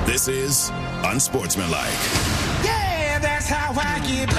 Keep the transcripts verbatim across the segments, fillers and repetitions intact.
This is Unsportsmanlike. Yeah, that's how I get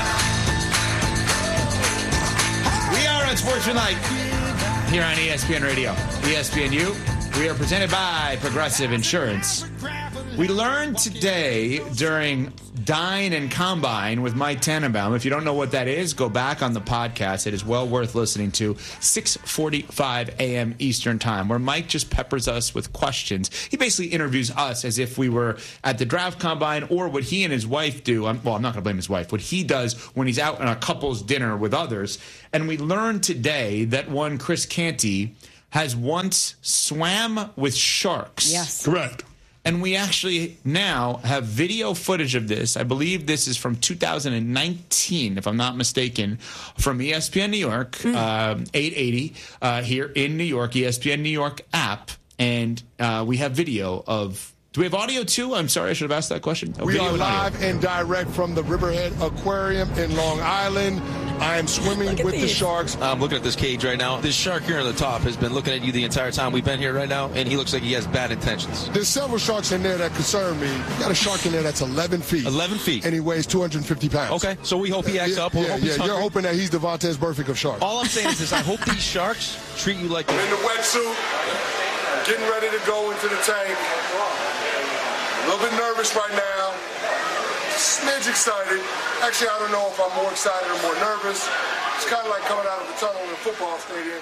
by. We are Unsportsmanlike here on E S P N Radio. E S P N U. We are presented by Progressive Insurance. We learned today during Dine and Combine with Mike Tannenbaum. If you don't know what that is, go back on the podcast. It is well worth listening to. six forty-five a.m. Eastern Time, where Mike just peppers us with questions. He basically interviews us as if we were at the draft combine, or what he and his wife do. I'm, well, I'm not going to blame his wife. What he does when he's out on a couple's dinner with others. And we learned today that one Chris Canty has once swam with sharks. Yes. Correct. And we actually now have video footage of this. I believe this is from two thousand nineteen, if I'm not mistaken, from E S P N New York, mm. um, eight eighty uh, here in New York, E S P N New York app. And uh, we have video of... Do we have audio, too? I'm sorry, I should have asked that question. Oh, we are live audio. And direct from the Riverhead Aquarium in Long Island. I am swimming with these. the sharks. I'm looking at this cage right now. This shark here on the top has been looking at you the entire time we've been here right now, and he looks like he has bad intentions. There's several sharks in there that concern me. You got a shark in there that's eleven feet. eleven feet. And he weighs two hundred fifty pounds. Okay, so we hope he acts yeah, up. We'll yeah, hope he's yeah. You're hungry. hoping that he's the Vontaze Burfict of sharks. All I'm saying is this. I hope these sharks treat you like... I'm in the wetsuit, getting ready to go into the tank. A little bit nervous right now. Smidge excited. Actually, I don't know if I'm more excited or more nervous. It's kind of like coming out of the tunnel in a football stadium.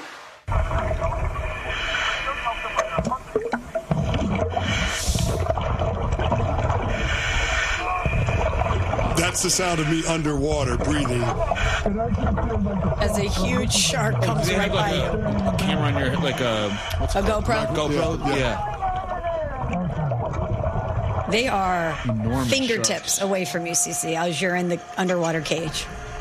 That's the sound of me underwater breathing. As a huge shark comes right by you. A camera on your head, like a... What's a it called? GoPro? GoPro, yeah. yeah. They are Enormous fingertips sharks. away from you, C C, as you're in the underwater cage.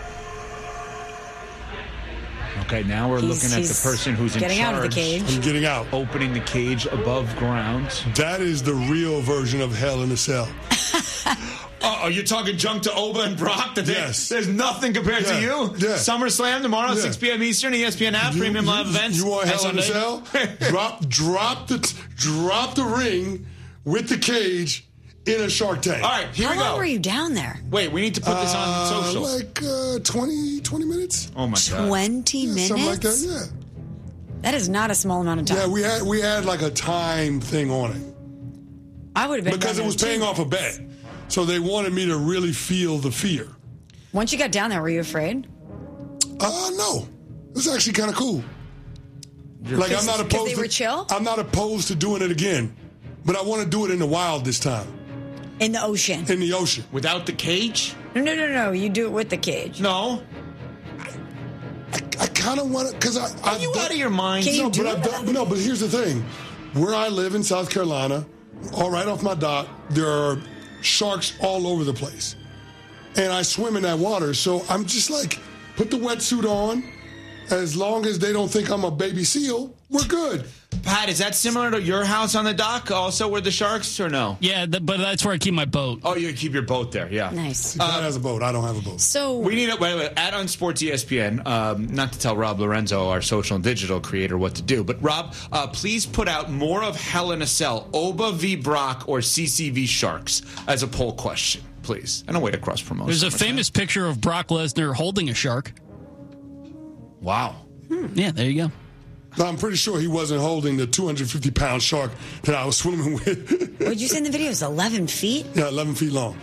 Okay, now we're He's- looking at the he's person who's in getting charge. out of the cage. I'm getting out. Opening the cage above ground. That is the real version of Hell in a Cell. Oh, are you talking junk to Oba and Brock? That they- Yes. There's nothing compared Yeah. to you? Yeah. SummerSlam tomorrow, Yeah. six p.m. Eastern, E S P N app, You- premium you- live events. You want and Hell in a Sunday. Cell? drop, drop the, drop the ring with the cage in a Shark Tank. All right, here How we go. long were you down there? Wait, we need to put this on Uh, social. Like uh, twenty, twenty minutes. Oh, my God. twenty Yeah, minutes? something like that. Yeah. That is not a small amount of time. Yeah, we had we had like a time thing on it I would have been because it down was there, paying too. off a bet, so they wanted me to really feel the fear. Once you got down there, were you afraid? Uh, no, it was actually kind of cool. Like I'm not 'Cause opposed. they to, were chill? I'm not opposed to doing it again, but I want to do it in the wild this time, In the ocean. in the ocean. Without the cage? No, no, no, no. You do it with the cage. No. I, I kind of want to because I. Are you out of your mind? Can you No, do but I've that? done, no, but here's the thing. Where I live in South Carolina, all right off my dock, there are sharks all over the place. And I swim in that water, so I'm just like, put the wetsuit on. As long as they don't think I'm a baby seal, we're good. Pat, is that similar to your house on the dock also where the sharks, or no? Yeah, th- but that's where I keep my boat. Oh, you keep your boat there, yeah. Nice. Pat has a boat. I don't have a boat. So We need it. Wait, wait, at on Sports E S P N. Um, not to tell Rob Lorenzo, our social and digital creator, what to do, but Rob, uh, please put out more of Hell in a Cell, Oba v Brock or C C v Sharks as a poll question, please, and a way to cross promote. There's a famous picture of Brock Lesnar holding a shark. Wow. Yeah, there you go. I'm pretty sure he wasn't holding the two hundred fifty pound shark that I was swimming with. what did you say in the video? It's eleven feet? Yeah, eleven feet long.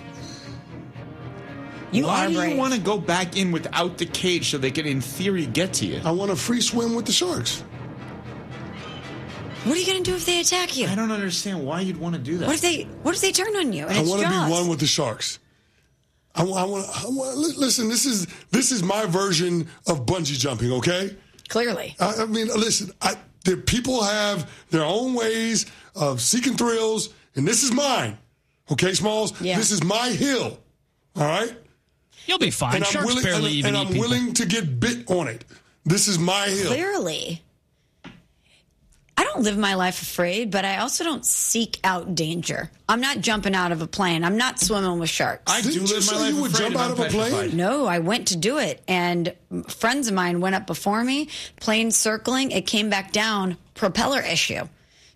You Why are do brave. you want to go back in without the cage so they can, in theory, get to you? I want to free swim with the sharks. What are you going to do if they attack you? I don't understand why you'd want to do that. What if they What if they turn on you? And I it's want to Jaws? be one with the sharks. I, wa- I want. I want. li- Listen, this is this is my version of bungee jumping. Okay. Clearly. I, I mean, listen. I, there, people have their own ways of seeking thrills, and this is mine. Okay, Smalls. Yeah. This is my hill. All right. You'll be fine. And I'm Sharks willing. barely and, even and eat I'm people. willing to get bit on it. This is my hill. Clearly. I don't live my life afraid, but I also don't seek out danger. I'm not jumping out of a plane. I'm not swimming with sharks. I do Didn't you live my say life you would afraid jump and out I'm of a plane? petrified. No, I went to do it, and friends of mine went up before me, plane circling. It came back down, propeller issue.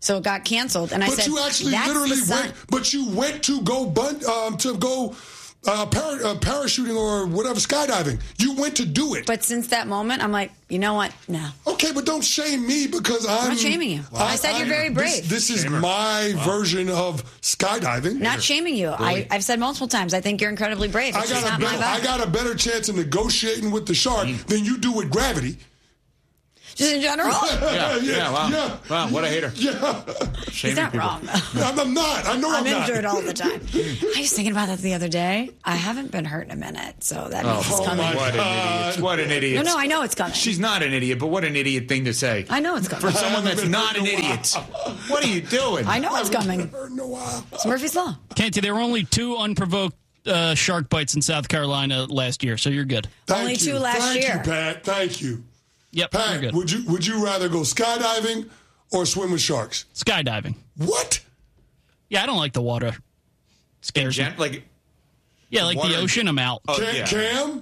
so it got canceled. And I but said, you actually That's literally the sign. went. But you went to go bun, um, to go uh, para, uh, parachuting or whatever, skydiving. You went to do it. But since that moment, I'm like, you know what? No. Okay, but don't shame me because I'm, I'm not shaming you. I said you're very brave. This, this is my wow. version of skydiving. Not shaming you. Really? I, I've said multiple times, I think you're incredibly brave. It's I got, just a not better, my vibe. I got a better chance of negotiating with the shark mm. than you do with gravity. Just in general? yeah, yeah, yeah, wow. Yeah. Wow, what a hater. Yeah. He's not people. wrong, though. I'm, I'm not. I know I'm, I'm not. injured all the time. I was thinking about that the other day. I haven't been hurt in a minute, so that means oh, it's coming. What an idiot. What an idiot. No, no, I know it's coming. She's not an idiot, but what an idiot thing to say. I know it's coming. For someone that's not an idiot. What are you doing? I know it's coming. It's Murphy's Law. Canty, there were only two unprovoked uh, shark bites in South Carolina last year, so you're good. Thank only you. two last Thank year. Thank you, Pat. Thank you. Yep, Pat, good. would you would you rather go skydiving or swim with sharks? Skydiving. What? Yeah, I don't like the water. Scares Gen- me. Like, yeah, like water. the ocean, I'm out. Oh, Cam? yeah. Cam?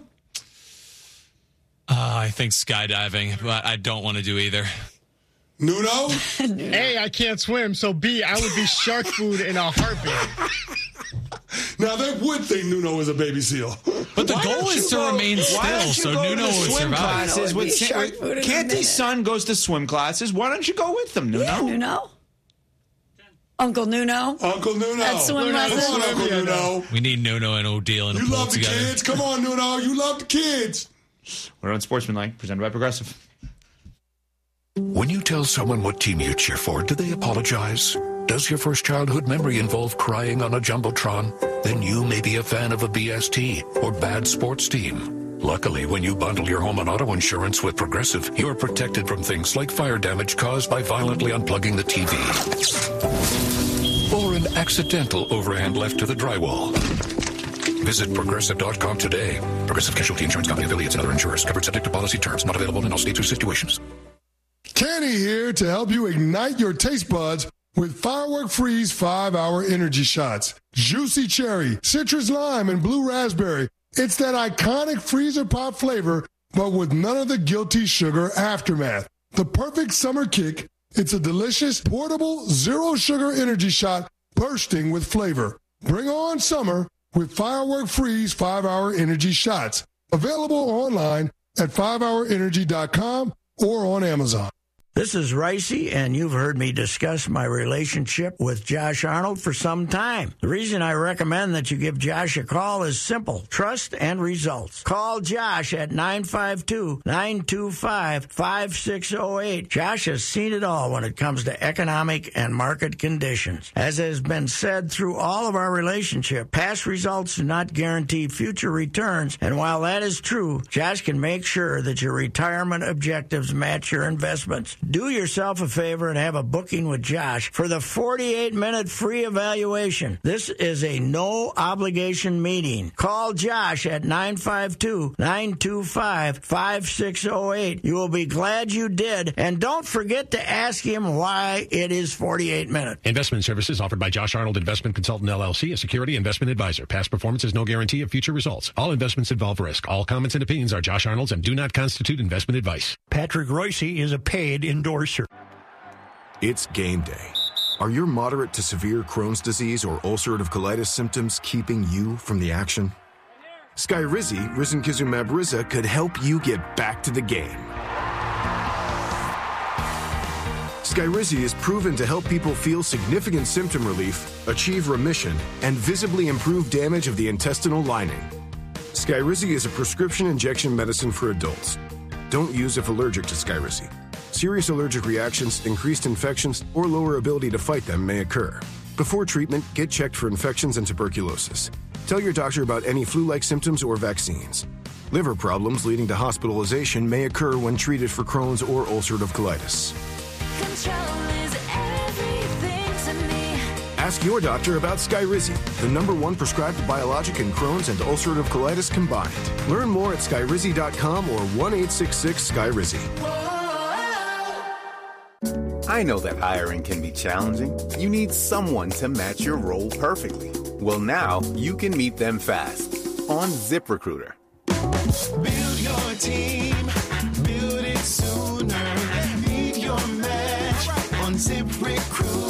Uh, I think skydiving, but I don't want to do either. Nuno? A, I can't swim, so B, I would be shark food in a heartbeat. Now, they would think Nuno is a baby seal. But the Why goal is to go, remain still, so Nuno Nuno will swim survive. classes with shark food in a Canty's minute. son goes to swim classes. Why don't you go with them, Nuno? Yeah, Nuno. Uncle Nuno. Uncle Nuno. That's swim Come lessons. on, Uncle Nuno. We need Nuno and O'Deal in a You pool love the together. kids. Come on, Nuno. You love the kids. We're on Sportsmanlike, presented by Progressive. When you tell someone what team you cheer for, do they apologize? Does your first childhood memory involve crying on a Jumbotron? Then you may be a fan of a B S T or bad sports team. Luckily, when you bundle your home and auto insurance with Progressive, you're protected from things like fire damage caused by violently unplugging the T V. Or an accidental overhand left to the drywall. Visit Progressive dot com today. Progressive Casualty Insurance Company affiliates and other insurers covered subject to policy terms. Not available in all states or situations. Kenny here to help you ignite your taste buds with Firework Freeze five hour energy shots. Juicy cherry, citrus lime, and blue raspberry. It's that iconic freezer pop flavor, but with none of the guilty sugar aftermath. The perfect summer kick. It's a delicious, portable, zero sugar energy shot bursting with flavor. Bring on summer with Firework Freeze five hour energy shots. Available online at five hour energy dot com or on Amazon. This is Ricey, and you've heard me discuss my relationship with Josh Arnold for some time. The reason I recommend that you give Josh a call is simple: trust and results. Call Josh at nine five two, nine two five, five six zero eight. Josh has seen it all when it comes to economic and market conditions. As has been said through all of our relationship, past results do not guarantee future returns, and while that is true, Josh can make sure that your retirement objectives match your investments. Do yourself a favor and have a booking with Josh for the forty-eight minute free evaluation. This is a no-obligation meeting. Call Josh at nine five two, nine two five, five six zero eight. You will be glad you did. And don't forget to ask him why it is forty-eight minutes. Investment services offered by Josh Arnold Investment Consultant, L L C, a security investment advisor. Past performance is no guarantee of future results. All investments involve risk. All comments and opinions are Josh Arnold's and do not constitute investment advice. Patrick Royce is a paid endorser. It's game day. Are your moderate to severe Crohn's disease or ulcerative colitis symptoms keeping you from the action? Skyrizi, risankizumab Riza, could help you get back to the game. Skyrizi is proven to help people feel significant symptom relief, achieve remission, and visibly improve damage of the intestinal lining. Skyrizi is a prescription injection medicine for adults. Don't use if allergic to Skyrizi. Serious allergic reactions, increased infections, or lower ability to fight them may occur. Before treatment, get checked for infections and tuberculosis. Tell your doctor about any flu-like symptoms or vaccines. Liver problems leading to hospitalization may occur when treated for Crohn's or ulcerative colitis. Ask your doctor about Skyrizi, the number one prescribed biologic in Crohn's and ulcerative colitis combined. Learn more at skyrizi dot com or one eight six six Skyrizi. I know that hiring can be challenging. You need someone to match your role perfectly. Well, now you can meet them fast on ZipRecruiter. Build your team, build it sooner. Meet your match on ZipRecruiter.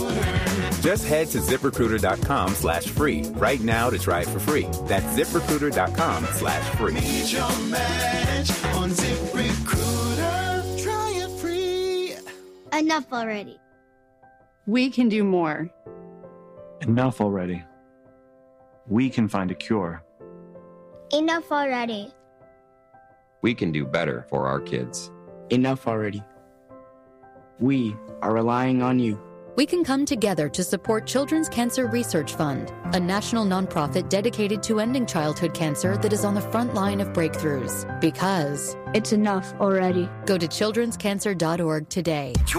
Just head to ZipRecruiter.com slash free right now to try it for free. That's ZipRecruiter.com slash free. Need your match on ZipRecruiter. Try it free. Enough already. We can do more. Enough already. We can find a cure. Enough already. We can do better for our kids. Enough already. We are relying on you. We can come together to support Children's Cancer Research Fund, a national nonprofit dedicated to ending childhood cancer that is on the front line of breakthroughs. Because it's enough already. Go to children's cancer dot org today.